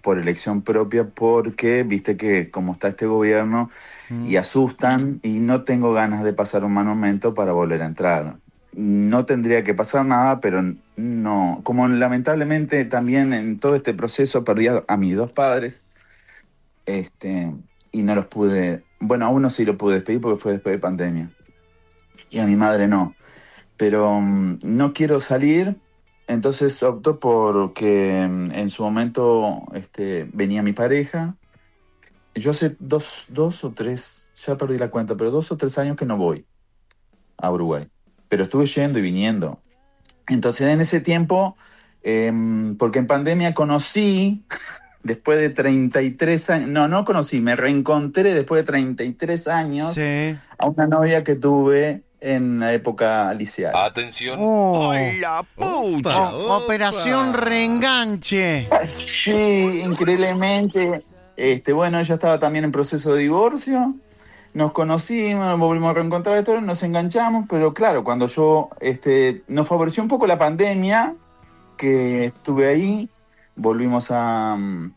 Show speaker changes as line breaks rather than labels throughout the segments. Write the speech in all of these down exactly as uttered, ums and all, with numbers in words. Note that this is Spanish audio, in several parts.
por elección propia, porque viste que como está este gobierno mm. y asustan, y no tengo ganas de pasar un mal momento para volver a entrar. No tendría que pasar nada, pero no. Como lamentablemente también en todo este proceso perdí a, a mis dos padres, este, y no los pude, bueno, a uno sí lo pude despedir porque fue después de pandemia, y a mi madre no. Pero um, no quiero salir, entonces opto por que um, en su momento este, venía mi pareja. Yo hace dos, dos o tres, ya perdí la cuenta, pero dos o tres años que no voy a Uruguay. Pero estuve yendo y viniendo. Entonces en ese tiempo, eh, porque en pandemia conocí, después de treinta y tres años, no, no conocí, me reencontré después de treinta y tres años
sí.
a una novia que tuve en la época liceal.
Atención.
Oh.
¡Ay, la pucha!
O- Operación Reenganche.
Sí, increíblemente. Este, bueno, ella estaba también en proceso de divorcio. Nos conocimos, nos volvimos a reencontrar, esto, nos enganchamos, pero claro, cuando yo, este, nos favoreció un poco la pandemia, que estuve ahí, volvimos a,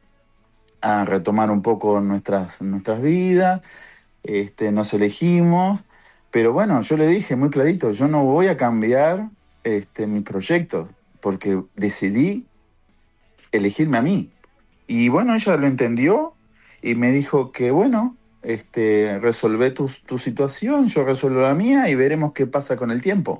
a retomar un poco nuestras, nuestras vidas, este, nos elegimos, pero bueno, yo le dije muy clarito, yo no voy a cambiar este, mis proyectos, porque decidí elegirme a mí. Y bueno, ella lo entendió y me dijo que bueno, este, resolvé tu, tu situación, yo resuelvo la mía y veremos qué pasa con el tiempo.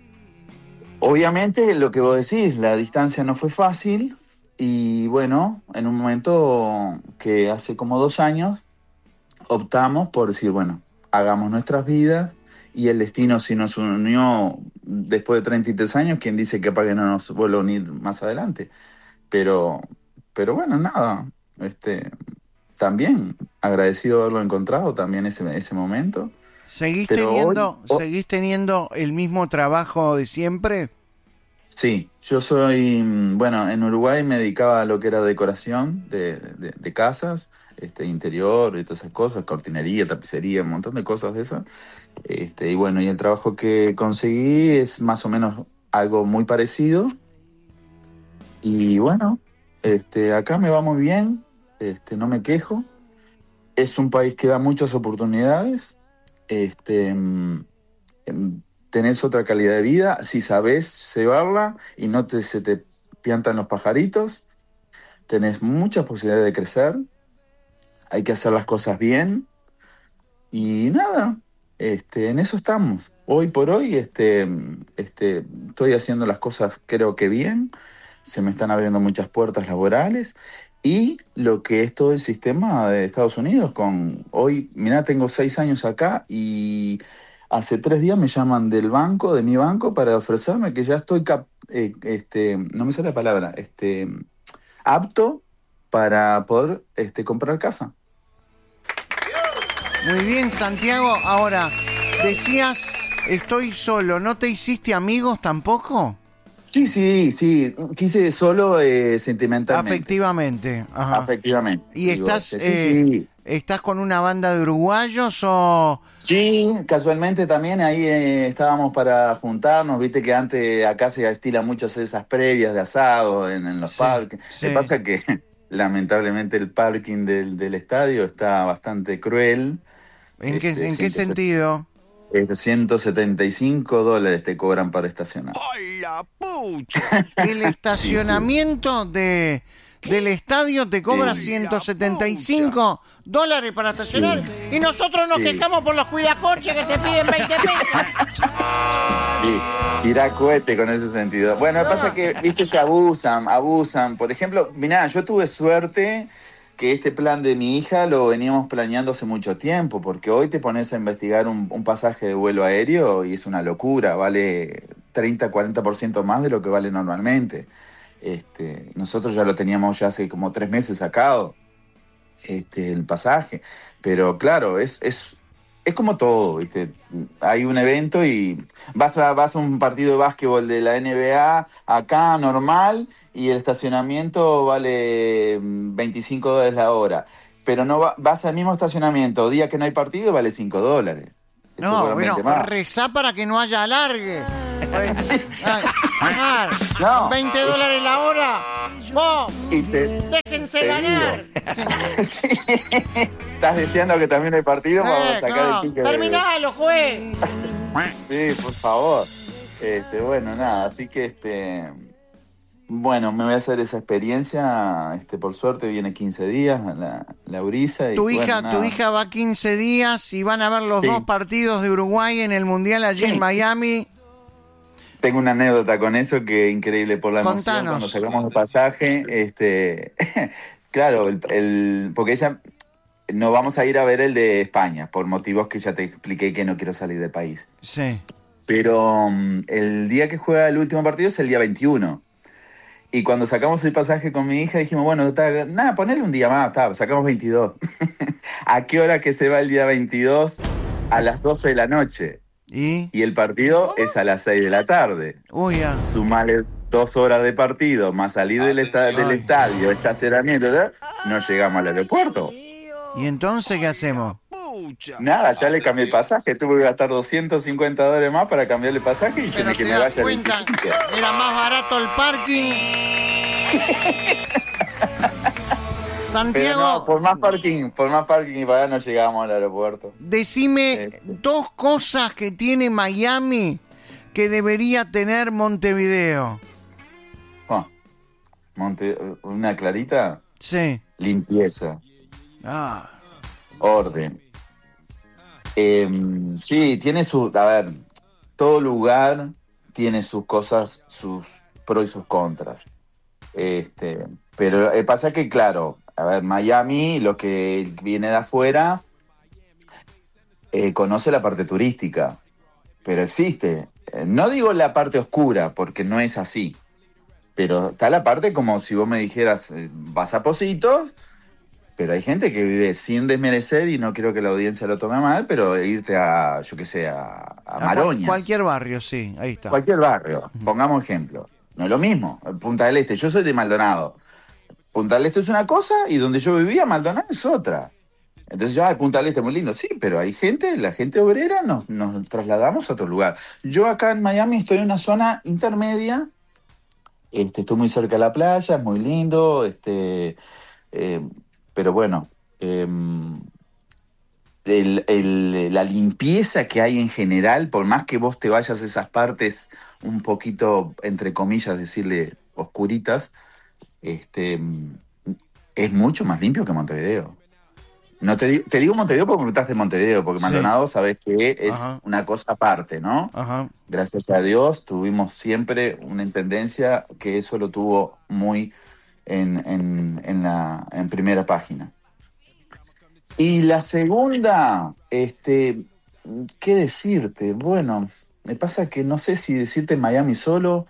Obviamente, lo que vos decís, la distancia no fue fácil y bueno, en un momento que hace como dos años optamos por decir, bueno, hagamos nuestras vidas y el destino si nos unió después de treinta y tres años, ¿quién dice que para que no nos vuelva a unir más adelante? Pero, pero bueno, nada, este... también agradecido de haberlo encontrado también ese, ese momento.
¿Seguís
Pero
teniendo,
hoy, oh,
¿Seguís teniendo el mismo trabajo de siempre?
Sí, yo soy, bueno, en Uruguay me dedicaba a lo que era decoración de, de, de casas, este, interior y todas esas cosas, cortinería, tapicería, un montón de cosas de esas. Este, y bueno, y el trabajo que conseguí es más o menos algo muy parecido. Y bueno, este, acá me va muy bien. Este, no me quejo, es un país que da muchas oportunidades, este, tenés otra calidad de vida, si sabés cebarla y no te, se te piantan los pajaritos, tenés muchas posibilidades de crecer, hay que hacer las cosas bien y nada, este, en eso estamos. Hoy por hoy este, este, estoy haciendo las cosas creo que bien, se me están abriendo muchas puertas laborales. Y lo que es todo el sistema de Estados Unidos, con hoy, mirá, tengo seis años acá y hace tres días me llaman del banco, de mi banco, para ofrecerme que ya estoy, cap- eh, este, no me sale la palabra, este, apto para poder este, comprar casa.
Muy bien, Santiago. Ahora, decías, estoy solo, ¿no te hiciste amigos tampoco?
Sí, sí, sí, quise solo eh, sentimentalmente.
Afectivamente. Ajá.
Afectivamente.
¿Y
digo,
estás,
sí,
eh,
sí.
estás con una banda de uruguayos o...?
Sí, casualmente también ahí eh, estábamos para juntarnos, viste que antes acá se estila mucho hacer esas previas de asado en, en los
Sí,
parques.
sí.
Lo que pasa es que lamentablemente el parking del, del estadio está bastante cruel.
¿En qué,
Este,
¿en qué
ciento setenta
sentido?
ciento setenta y cinco dólares te cobran para estacionar.
¡Ay, la pucha!
El estacionamiento de, del estadio te cobra
Sí.
ciento setenta y cinco dólares para estacionar,
Sí.
y nosotros nos
Sí.
quejamos por los cuidacoches que te piden veinte pesos.
Sí, tirá cohete con ese sentido. Bueno, lo que pasa es que, viste, se abusan, abusan. Por ejemplo, mirá, yo tuve suerte que este plan de mi hija lo veníamos planeando hace mucho tiempo, porque hoy te pones a investigar un, un pasaje de vuelo aéreo y es una locura, vale treinta, cuarenta por ciento más de lo que vale normalmente. Este, nosotros ya lo teníamos ya hace como tres meses sacado, este, el pasaje, pero claro, es, es, es como todo, ¿viste? Hay un evento y vas a, vas a un partido de básquetbol de la N B A acá normal y el estacionamiento vale veinticinco dólares la hora, pero no va, vas al mismo estacionamiento, día que no hay partido vale cinco dólares. Esto
No,
fueron
bueno,
veinte más.
rezá para que no haya alargue.
Sí, sí.
Ay, ay,
No.
veinte dólares la hora. Vos,
Y te-
dejen déjense
Te
ganar. Sí.
Sí. Estás deseando que termine el partido para
Eh,
sacar
no,
el ticket.
terminalo, juez.
Sí, por favor. Este, bueno, nada, así que este. Bueno, me voy a hacer esa experiencia. Este, por suerte viene quince días la, la Brisa. Y,
Tu
bueno,
hija,
nada.
tu hija va quince días y van a ver los
Sí.
dos partidos de Uruguay en el Mundial allí
Sí.
en Miami.
Tengo una anécdota con eso que es increíble por la emoción.
Contanos.
Cuando sacamos el pasaje, este, claro, el, el- porque ella no vamos a ir a ver el de España por motivos que ya te expliqué que no quiero salir del país.
Sí.
Pero um, el día que juega el último partido es el día veintiuno. Y cuando sacamos el pasaje con mi hija dijimos, bueno, está, nada, ponele un día más, está, sacamos veintidós. ¿A qué hora que se va el día veintidós? A las doce de la noche.
¿Y?
Y el partido es a las seis de la tarde.
Uy, ya.
Sumarle dos horas de partido, más salir del, esta- del
Ay.
estadio, estacionamiento, ¿verdad? No llegamos al aeropuerto.
¿Y entonces qué hacemos?
Pucha.
Nada, ya le cambié el pasaje, tuve que gastar doscientos cincuenta dólares más para cambiarle el pasaje y se
Pero
me que
te
me
das
vaya
cuenta,
veinticinco.
era más barato el parking.
Pero
Santiago,
no, por más parking, por más parking y pagar no llegamos al aeropuerto.
decime
Eh.
dos cosas que tiene Miami que debería tener Montevideo.
Oh, Monte, una clarita,
Sí.
limpieza,
Ah,
orden. Eh, sí, tiene su, a ver, todo lugar tiene sus cosas, sus pros y sus contras. Este, pero eh, pasa que, claro, a ver, Miami, lo que viene de afuera, eh, conoce la parte turística, pero existe. Eh, no digo la parte oscura, porque no es así, pero está la parte como si vos me dijeras, eh, vas a Positos, pero hay gente que vive sin desmerecer, y no quiero que la audiencia lo tome mal, pero irte a, yo qué sé, a, a
a cual-
Maroñas.
cualquier barrio, sí, ahí está.
Cualquier barrio, pongamos ejemplo. No es lo mismo. Punta del Este, yo soy de Maldonado. Punta del Este es una cosa y donde yo vivía, Maldonado, es otra. Entonces ya, Punta del Este es muy lindo. Sí, pero hay gente, la gente obrera, nos, nos trasladamos a otro lugar. Yo acá en Miami estoy en una zona intermedia. Este, estoy muy cerca de la playa, es muy lindo. Este, eh, pero bueno, eh, el- el- la limpieza que hay en general, por más que vos te vayas a esas partes un poquito, entre comillas, decirle oscuritas, este, es mucho más limpio que Montevideo. No te, di- te digo Montevideo porque me preguntaste Montevideo, porque
Sí.
Maldonado sabes que es
Ajá.
una cosa aparte, ¿no?
Ajá.
Gracias a Dios tuvimos siempre una intendencia que eso lo tuvo muy en, en, en la en primera página. Y la segunda, este, ¿qué decirte? Bueno, me pasa que no sé si decirte Miami solo.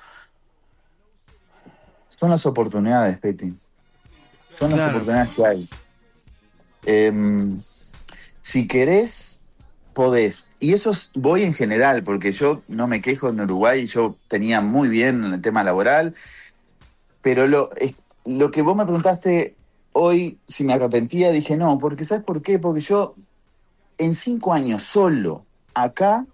Son las oportunidades, Petty. Son las
Claro.
oportunidades que hay. Em, si querés, podés. Y eso es- voy en general, porque yo no me quejo en Uruguay, yo tenía muy bien el tema laboral, pero lo, es- lo que vos me preguntaste hoy, si me arrepentía, dije no, porque ¿sabes por qué? Porque yo en cinco años solo acá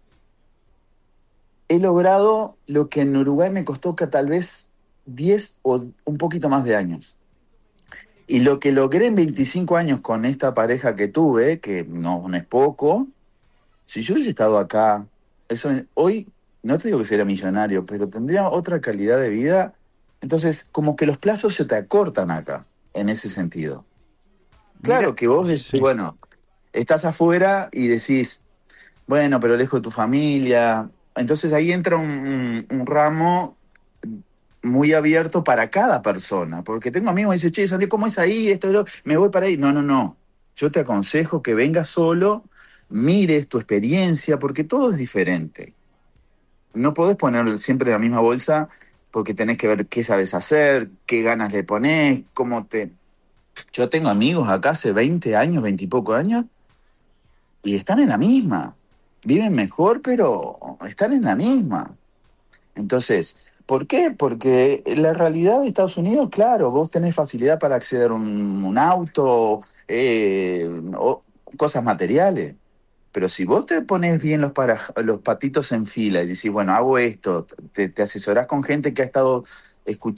he logrado lo que en Uruguay me costó que tal vez diez o un poquito más de años. Y lo que logré en veinticinco años con esta pareja que tuve, que no, no es poco, si yo hubiese estado acá, eso hoy, no te digo que sería millonario, pero tendría otra calidad de vida. Entonces, como que los plazos se te acortan acá, en ese sentido. Claro
Mira,
que vos decís,
sí.
bueno, estás afuera y decís, bueno, pero lejos de tu familia. Entonces ahí entra un, un- un ramo muy abierto para cada persona, porque tengo amigos que dicen, che, Santiago, ¿cómo es ahí? Esto, lo- me voy para ahí. No, no, no. Yo te aconsejo que vengas solo, mires tu experiencia, porque todo es diferente. No podés poner siempre en la misma bolsa, porque tenés que ver qué sabes hacer, qué ganas le ponés, cómo te... Yo tengo amigos acá hace veinte años, veinte y poco años, y están en la misma. Viven mejor, pero están en la misma. Entonces, ¿por qué? Porque la realidad de Estados Unidos, claro, vos tenés facilidad para acceder a un, un auto, eh, o cosas materiales. Pero si vos te pones bien los, para, los patitos en fila y decís, bueno, hago esto, te, te asesorás con gente que ha estado, escuchás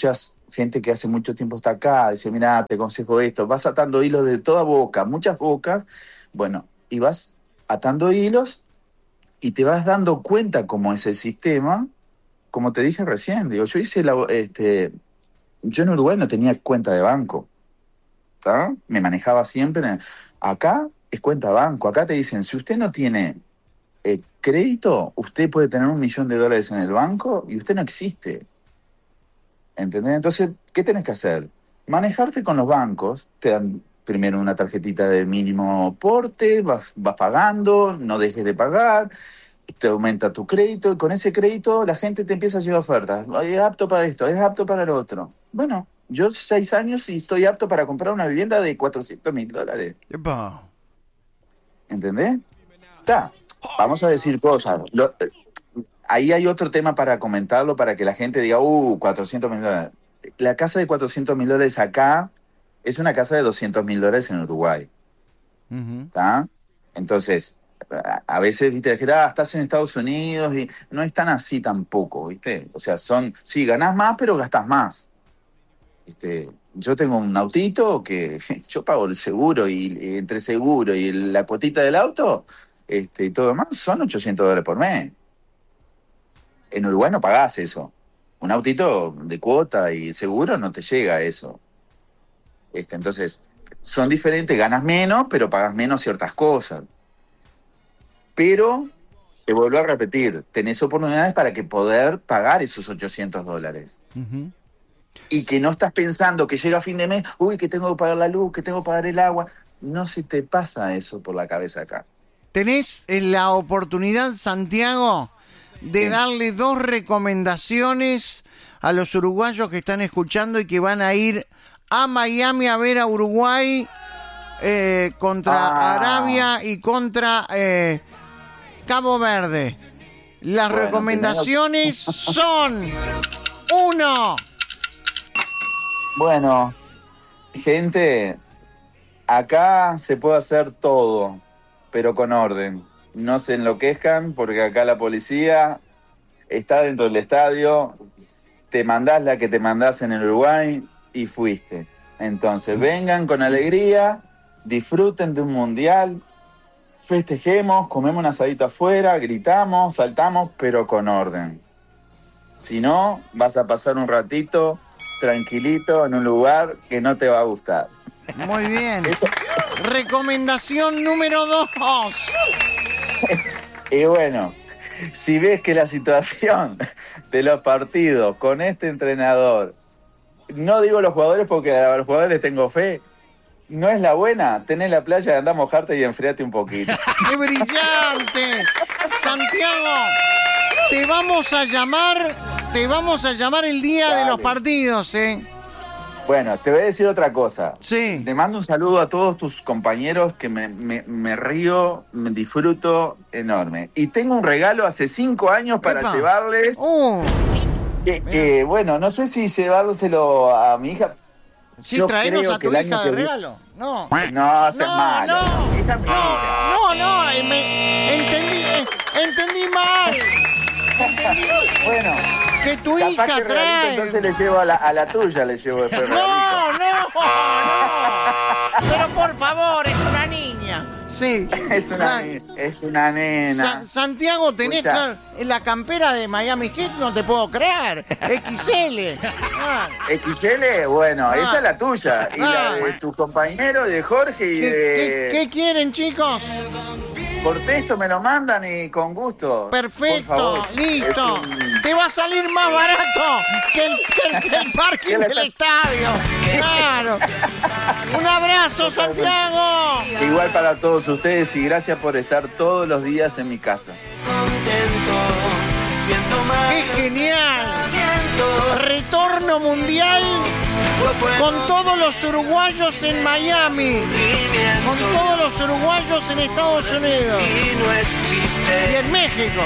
gente que hace mucho tiempo está acá, dice, mira, te aconsejo esto, vas atando hilos de toda boca, muchas bocas, bueno, y vas atando hilos y te vas dando cuenta cómo es el sistema, como te dije recién, digo, yo hice la, este, yo en Uruguay no tenía cuenta de banco, ¿tá? Me manejaba siempre, acá es cuenta de banco, acá te dicen, si usted no tiene eh, crédito, usted puede tener un millón de dólares en el banco y usted no existe. ¿Entendés? Entonces, ¿qué tenés que hacer? Manejarte con los bancos, te dan primero una tarjetita de mínimo porte, vas, vas pagando, no dejes de pagar, te aumenta tu crédito, y con ese crédito la gente te empieza a llevar ofertas. Es apto para esto, es apto para lo otro. Bueno, yo seis años y estoy apto para comprar una vivienda de cuatrocientos mil dólares.
Epa.
¿Entendés? Está. Vamos a decir cosas. Lo, Ahí hay otro tema para comentarlo, para que la gente diga, uh, cuatrocientos mil dólares. La casa de cuatrocientos mil dólares acá es una casa de doscientos mil dólares en Uruguay. ¿Está? Uh-huh. Entonces, a, a veces, viste, la gente, ah, estás en Estados Unidos y no es tan así tampoco, ¿viste? O sea, son, sí, ganás más, pero gastás más. Este, yo tengo un autito que yo pago el seguro y, y entre seguro y la cuotita del auto este, y todo demás son ochocientos dólares por mes. En Uruguay no pagás eso. Un autito de cuota y seguro no te llega a eso. Este, entonces, son diferentes, ganas menos, pero pagas menos ciertas cosas. Pero, te vuelvo a repetir, tenés oportunidades para que poder pagar esos ochocientos dólares. Uh-huh. Y que no estás pensando que llega a fin de mes, uy, que tengo que pagar la luz, que tengo que pagar el agua. No se te pasa eso por la cabeza acá.
¿Tenés la oportunidad, Santiago, de sí. darle dos recomendaciones a los uruguayos que están escuchando y que van a ir a Miami a ver a Uruguay eh, contra ah. Arabia y contra eh, Cabo Verde? Las bueno, recomendaciones primero... son uno.
Bueno, gente, acá se puede hacer todo, pero con orden. No se enloquezcan porque acá la policía está dentro del estadio, te mandás la que te mandás en el Uruguay y fuiste. Entonces vengan con alegría, disfruten de un mundial, festejemos, comemos un asadito afuera, gritamos, saltamos, pero con orden. Si no, vas a pasar un ratito tranquilito en un lugar que no te va a gustar.
Muy bien. Eso... Recomendación número dos.
Y bueno, si ves que la situación de los partidos con este entrenador, no digo los jugadores porque a los jugadores les tengo fe, no es la buena, tenés la playa, andá a mojarte y enfriate un poquito.
¡Qué brillante! Santiago, te vamos a llamar, te vamos a llamar el día Dale. de los partidos, ¿eh?
Bueno, te voy a decir otra cosa.
Sí.
Te mando un saludo a todos tus compañeros que me, me, me río, me disfruto enorme. Y tengo un regalo hace cinco años para Epa. llevarles. Uh, que, que, bueno, no sé si llevárselo a mi hija.
Sí, Yo traenos creo a tu que hija de regalo. No.
No, seas no, malo.
No, hija, no, no, no, me, entendí, entendí mal. Entendí mal.
Bueno.
Que tu hija que trae.
Entonces le llevo a la, a la tuya, le llevo después.
No, no, no. Pero por favor, es una niña. Sí.
Es una, es una nena.
Sa- Santiago, tenés Escucha. la campera de Miami Heat, no te puedo creer. X L.
Ah. ¿X L? Bueno, ah. esa es la tuya. Y ah. la de tu compañero, de Jorge y
¿Qué,
de...
¿qué, ¿Qué quieren, chicos?
Por texto me lo mandan y con gusto.
Perfecto, listo. Un... Te va a salir más barato que el, que el, que el parking del estadio. Claro. Un abrazo, Santiago.
Igual para todos ustedes y gracias por estar todos los días en mi casa.
¡Qué genial! Retorno mundial con todos los uruguayos en Miami, con todos los uruguayos en Estados Unidos y en México.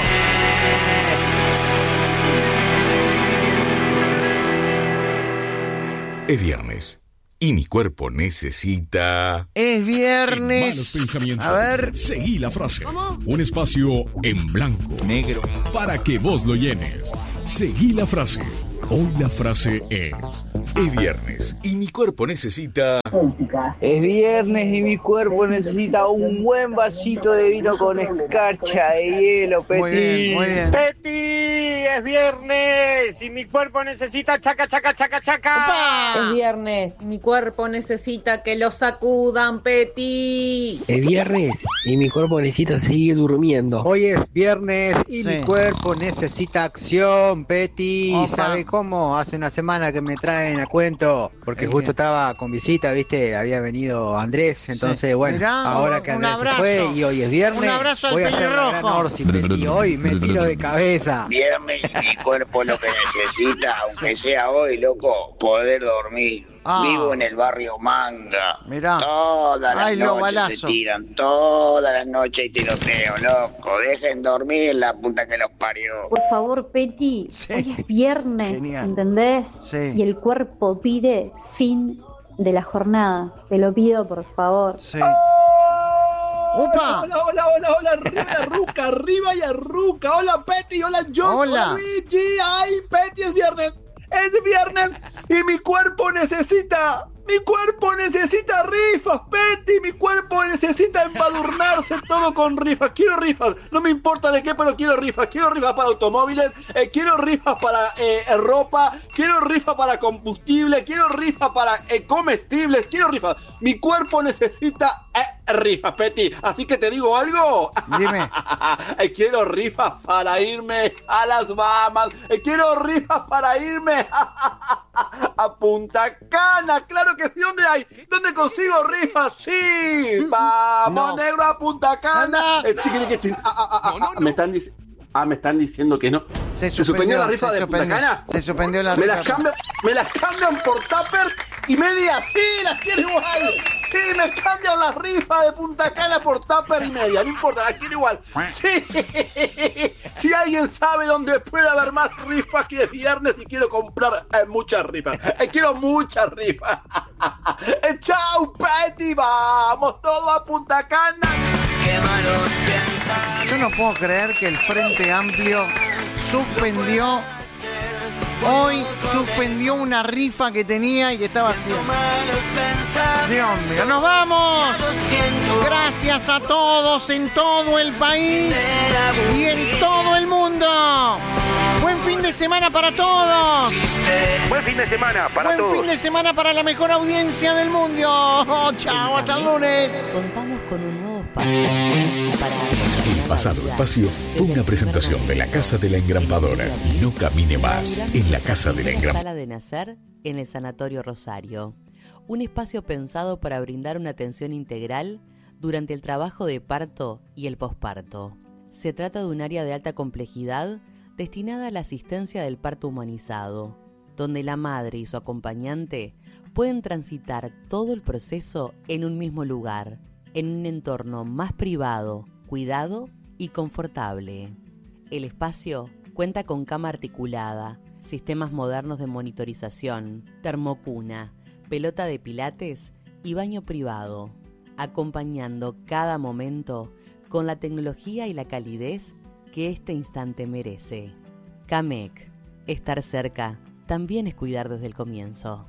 Es viernes y mi cuerpo necesita...
Es viernes.
Malos pensamientos.
A ver.
Seguí la frase. ¿Cómo? Un espacio en blanco.
Negro.
Para que vos lo llenes. Seguí la frase. Hoy la frase es... Es viernes y mi cuerpo necesita...
Es viernes y mi cuerpo necesita un buen vasito de vino con escarcha de hielo, Peti.
Muy bien, muy bien.
Peti, es viernes y mi cuerpo necesita chaca, chaca, chaca, chaca.
¡Opa!
Es viernes y mi cuerpo necesita que lo sacudan, Peti.
Es viernes y mi cuerpo necesita seguir durmiendo.
Hoy es viernes y
Sí.
mi cuerpo necesita acción, Peti.
Opa.
¿Sabe cómo? Hace una semana que me traen a cuento, porque
Qué
justo
bien.
estaba con visita, ¿viste? Había venido Andrés, entonces
Sí.
bueno,
Mirá,
ahora que
un
Andrés se
abrazo.
fue y hoy es viernes,
Un abrazo al
voy a hacer la gran
pelirrojo.
Orsi, Peti. Hoy me tiro de cabeza.
Viernes y mi cuerpo lo que necesita, aunque sea hoy, loco, poder dormir.
Ah.
Vivo en el barrio Manga.
Mirá.
Todas las
Ay, los
noches
balazos.
se tiran, todas las noches hay tiroteo, loco. Dejen dormir la puta que los parió.
Por favor, Peti,
Sí.
hoy es viernes,
Genial.
¿entendés?
Sí.
Y el cuerpo pide fin de la jornada. Te lo pido, por favor.
Sí. ¡Upa!
Hola, hola, hola, hola, arriba y arruca, arriba y arruca. Hola, Peti, hola, John,
Hola.
hola, Luigi. Ay, Peti, es viernes, es viernes y mi cuerpo necesita, mi cuerpo necesita rifas, Peti, mi cuerpo necesita embadurnarse todo con rifas. Quiero rifas, no me importa de qué, pero quiero rifas. Quiero rifas para automóviles, eh, quiero rifas para eh, ropa, quiero rifas para combustible, quiero rifas para eh, comestibles, quiero rifas. Mi cuerpo necesita eh, rifas, Peti. Así que te digo algo.
Dime.
Eh, quiero rifas para irme a las Bahamas. Eh, quiero rifas para irme a Punta Cana. Claro que sí. ¿Dónde hay? ¿Dónde consigo rifas? Sí. Vamos,
No.
negro, a Punta Cana.
Anda.
Eh, chiqui, chiqui, chiqui. Ah, ah, ah,
No, no,
ah,
no.
Me están diciendo. Ah, me están diciendo que no.
Se
¿Se suspendió la
se
rifa de Punta
suspendió.
Cana?
Se suspendió la
Me
rifa.
las cambian, me las cambian por tupper y media. Sí, las quiero igual. Sí, me cambian las rifas de Punta Cana por tupper y media. No importa, las quiero igual. Sí. Si alguien sabe dónde puede haber más rifas, que es viernes y quiero comprar eh, muchas rifas. Eh, quiero muchas rifas. Eh, chau, Peti. Vamos todo a Punta Cana.
Yo no puedo creer que el Frente Amplio suspendió hoy suspendió una rifa que tenía y que estaba haciendo. Dios mío, nos vamos. Gracias a todos en todo el país y en todo el mundo. Buen fin de semana para todos.
Buen fin de semana para
Buen
todos.
fin de semana para la mejor audiencia del mundo. Oh, chao, hasta el lunes.
Contamos con un nuevo espacio para...
El pasado espacio fue una presentación de la Casa de la Engrampadora. No camine más en la Casa de la Engrampadora.
Sala de nacer en el Sanatorio Rosario. Un espacio pensado para brindar una atención integral durante el trabajo de parto y el posparto. Se trata de un área de alta complejidad destinada a la asistencia del parto humanizado, donde la madre y su acompañante pueden transitar todo el proceso en un mismo lugar, en un entorno más privado, cuidado y confortable. El espacio cuenta con cama articulada, sistemas modernos de monitorización, termocuna, pelota de pilates y baño privado, acompañando cada momento con la tecnología y la calidez que este instante merece. CAMEC. Estar cerca también es cuidar desde el comienzo.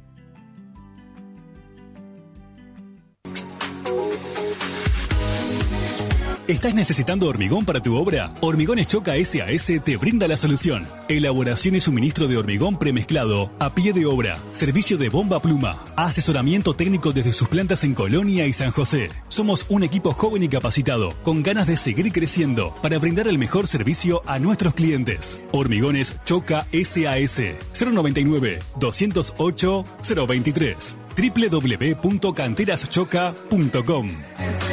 ¿Estás necesitando hormigón para tu obra? Hormigones Choca S A S te brinda la solución. Elaboración y suministro de hormigón premezclado a pie de obra. Servicio de bomba pluma. Asesoramiento técnico desde sus plantas en Colonia y San José. Somos un equipo joven y capacitado, con ganas de seguir creciendo para brindar el mejor servicio a nuestros clientes. Hormigones Choca S A S. cero noventa y nueve, doscientos ocho, cero veintitrés. doble u doble u doble u punto canteras choca punto com.